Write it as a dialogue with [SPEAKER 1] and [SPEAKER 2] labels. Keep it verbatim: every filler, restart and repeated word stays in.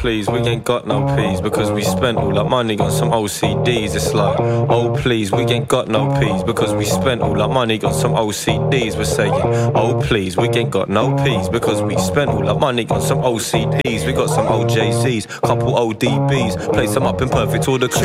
[SPEAKER 1] please, we ain't got no peas because we spent all our money on some O C Ds. It's like, oh please, we ain't got no peas because we spent all our money on some O C Ds. We're saying, oh please, we ain't got no peas because we spent all our money on some O C Ds. We got some O J Zs, couple O D Bs, play some up in perfect order.